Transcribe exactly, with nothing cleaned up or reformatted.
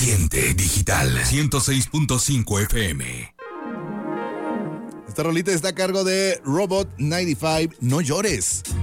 Vertiente Digital ciento seis punto cinco F M. Esta rolita está a cargo de Robot noventa y cinco, No Llores.